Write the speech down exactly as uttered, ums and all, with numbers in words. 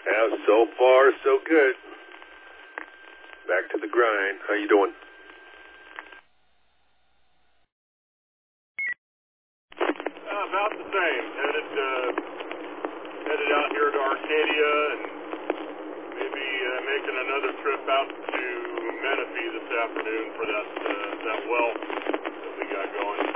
Yeah, so far, so good. Back to the grind. How you doing? Uh, about the same. Headed, uh, headed out here to Arcadia and maybe uh, making another trip out to Menifee this afternoon for that uh, that well that we got going.